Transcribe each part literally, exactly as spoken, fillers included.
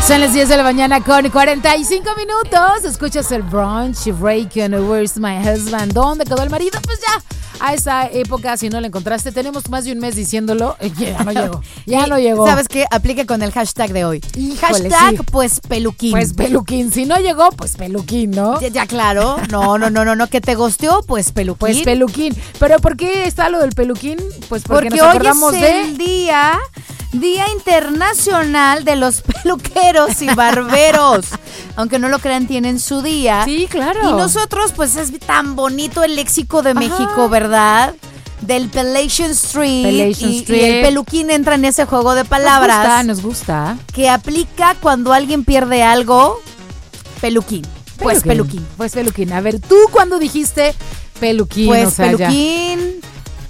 Son las diez de la mañana con cuarenta y cinco minutos. Escuchas el brunch, Breaking, Where's My Husband? ¿Dónde quedó el marido? Pues ya, a esa época, si no lo encontraste, tenemos más de un mes diciéndolo. Ya no llegó, ya no llegó. ¿Sabes qué? Aplique con el hashtag de hoy. Híjole, hashtag, sí. pues peluquín. Pues peluquín. Si no llegó, pues peluquín, ¿no? Ya, ya, claro. No, no, no, no, no. ¿Que te gosteó? Pues peluquín. Pues peluquín. ¿Pero por qué está lo del peluquín? Pues porque, porque nos acordamos hoy es de... el día... Día Internacional de los Peluqueros y Barberos. Aunque no lo crean, tienen su día. Sí, claro. Y nosotros, pues es tan bonito el léxico de Ajá. México, ¿verdad? Del Pelation Street. Pelation y, Street. y el peluquín entra en ese juego de palabras. Nos gusta, nos gusta. Que aplica cuando alguien pierde algo. Peluquín. Pues peluquín. Pues peluquín. A ver, ¿tú cuándo dijiste peluquín? Pues o sea, peluquín.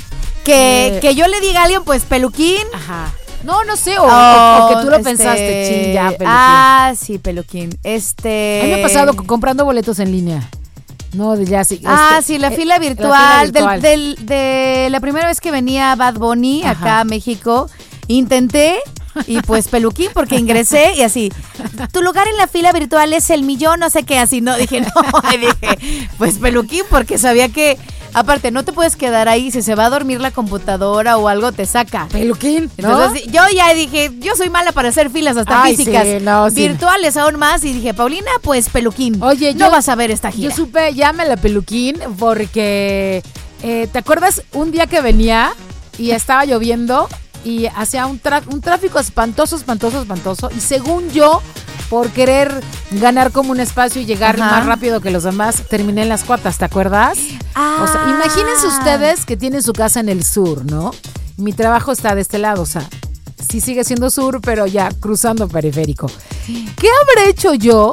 Que, Eh. que yo le diga a alguien, pues peluquín. Ajá. No, no sé, o, Oh, o- o que tú lo este, pensaste, ching, ya, peluquín. Ah, sí, peluquín. Este. A mí me ha pasado c- comprando boletos en línea. No, de ya sí. Ah, este, sí, la eh, fila la virtual. fila virtual. Del, del- de la primera vez que venía Bad Bunny Ajá. acá a México, intenté y pues peluquín porque ingresé y así. Tu lugar en la fila virtual es el millón, no sé qué, así. No, dije, no, y dije, pues peluquín porque sabía que. Aparte, no te puedes quedar ahí. Si se va a dormir la computadora o algo, te saca. Peluquín, ¿no? Entonces, yo ya dije, yo soy mala para hacer filas hasta Ay, físicas. sí, no, sí. Virtuales aún más. Y dije, Paulina, pues peluquín. Oye, no yo- vas a ver esta gira. Yo supe, llámela peluquín, porque eh, ¿te acuerdas un día que venía y estaba lloviendo y hacía un, tra- un tráfico espantoso, espantoso, espantoso? Y según yo, por querer ganar como un espacio y llegar Ajá. más rápido que los demás, terminé en las cuotas, ¿te acuerdas? Ah. O sea, imagínense ustedes que tienen su casa en el sur, ¿no? Mi trabajo está de este lado, o sea, sí sigue siendo sur, pero ya cruzando periférico. ¿Qué habré hecho yo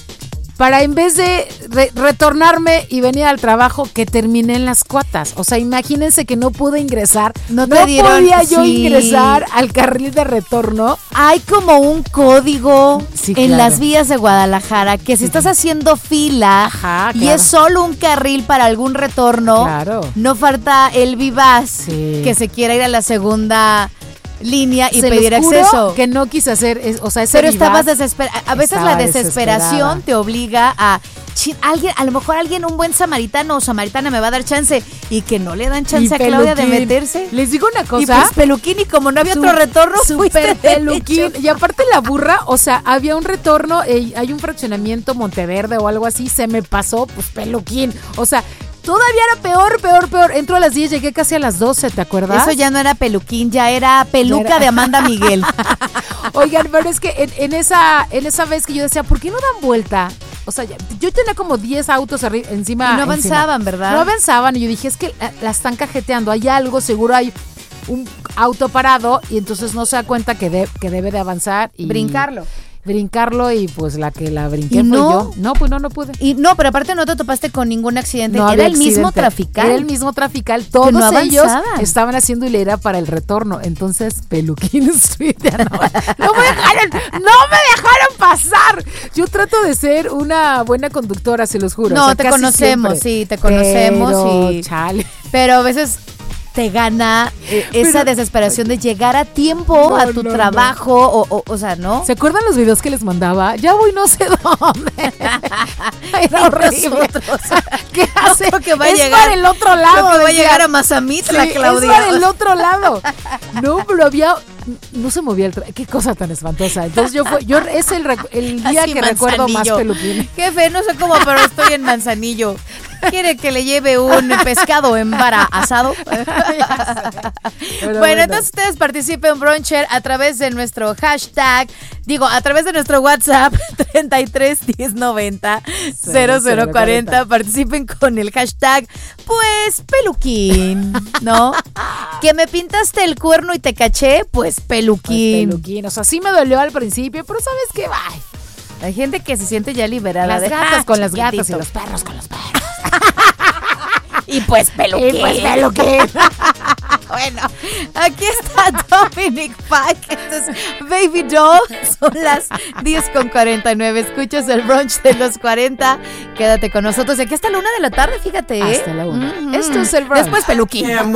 para en vez de re- retornarme y venir al trabajo que terminé en las cuotas? O sea, imagínense que no pude ingresar, No no, te dieron- podía yo sí. ingresar al carril de retorno. Hay como un código Sí, en claro. las vías de Guadalajara que si estás haciendo fila Ajá, y claro. es solo un carril para algún retorno, Claro. no falta el vivaz Sí. que se quiera ir a la segunda línea y Se los pedir juro acceso. que no quise hacer, es- o sea, ese Pero estabas vivaz- desesperada. A veces Estaba la desesperación desesperada. te obliga a chin, alguien, a lo mejor alguien, un buen samaritano o samaritana me va a dar chance y que no le dan chance Y a Claudia de peluquín. meterse. Les digo una cosa. Y pues peluquín y como no había Su- otro retorno, fuiste Super peluquín. derecho. Y aparte la burra, o sea, había un retorno, eh, hay un fraccionamiento Monteverde o algo así, se me pasó, pues peluquín. O sea, todavía era peor, peor, peor. Entro a las diez, llegué casi a las doce, ¿te acuerdas? Eso ya no era peluquín, ya era peluca Ya era- de Amanda Miguel. Oigan, pero es que en, en esa en esa vez que yo decía, ¿por qué no dan vuelta? O sea, ya- yo tenía como diez autos arri- encima. Y no encima. avanzaban, ¿verdad? No avanzaban. Y yo dije, es que la, la están cajeteando. Hay algo, seguro hay un auto parado y entonces no se da cuenta que, de- que debe de avanzar. Y Brincarlo. Brincarlo y pues la que la brinqué ¿Y fue no? yo. No, pues no, no pude. Y no, pero aparte no te topaste con ningún accidente. No era había el mismo accidente. trafical. Era el mismo trafical. Todos no ellos avanzaban. estaban haciendo hilera para el retorno. Entonces, Peluquín Street ya no, no me dejaron, no me dejaron pasar. Yo trato de ser una buena conductora, se los juro. No, O sea, te casi conocemos, siempre. sí, te conocemos Pero, y- chale. Pero a veces te gana eh, esa Pero- desesperación de llegar a tiempo No, a tu no, trabajo o, o, o sea, ¿no? ¿Se acuerdan los videos que les mandaba? Ya voy no sé dónde. Era horrible. Nosotros. ¿Qué hace? creo que va a es llegar- para el otro lado. Creo que va a decía. llegar a Mazamitla, Sí, Claudia. es para el otro lado. No, pero había, no se movía el tra- qué cosa tan espantosa. Entonces yo fue, yo es el, recu- el día Así, que recuerdo más Manzanillo. Peluquín. Jefe, no sé cómo, pero estoy en Manzanillo. ¿Quiere que le lleve un pescado en vara asado? Pero Bueno, entonces ustedes participen, Bruncher, a través de nuestro hashtag, digo, a través de nuestro WhatsApp treinta y tres diez noventa cero cero cuarenta. Participen con el hashtag, pues, peluquín, ¿no? Que me pintaste el cuerno y te caché, pues, Pues, peluquín. Peluquín. O sea, sí me dolió al principio, pero ¿sabes qué? Bye. Hay gente que se siente ya liberada. Las de, gatas "Ah, con las gatas y chiquitito". los perros con los perros. Y pues peluquín. Y pues Peluquín. Bueno, aquí está Dominic Pack. Esto es Baby Doll. Son las diez con cuarenta y nueve. Escuchas el brunch de los cuarenta. Quédate con nosotros. Y aquí hasta la una de la tarde, fíjate. ¿eh? Hasta la una. Mm-hmm. Esto es el brunch. Después peluquín.